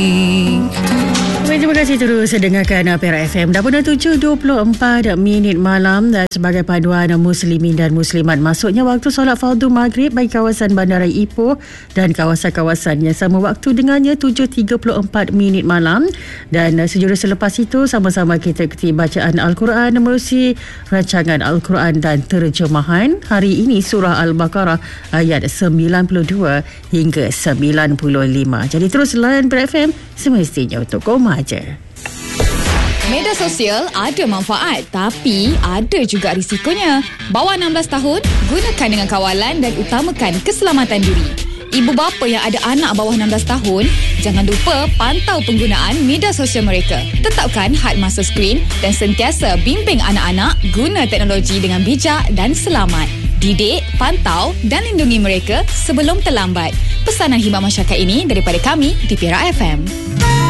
Terima kasih terus dengarkan Perak FM. Dah pukul 7.24 malam dan sebagai paduan muslimin dan muslimat masuknya waktu solat fardu maghrib bagi kawasan Bandaraya Ipoh dan kawasan-kawasan yang sama waktu dengannya 7.34 malam. Dan sejurus selepas itu sama-sama kita ikuti bacaan Al-Quran melalui rancangan Al-Quran dan terjemahan. Hari ini surah Al-Baqarah ayat 92 hingga 95. Jadi terus layan Perak FM semestinya untuk koma aja. Media sosial ada manfaat, tapi ada juga risikonya. Bawah 16 tahun, gunakan dengan kawalan dan utamakan keselamatan diri. Ibu bapa yang ada anak bawah 16 tahun, jangan lupa pantau penggunaan media sosial mereka. Tetapkan had masa skrin dan sentiasa bimbing anak-anak guna teknologi dengan bijak dan selamat. Didik, pantau dan lindungi mereka sebelum terlambat. Pesanan khidmat masyarakat ini daripada kami di Perak FM.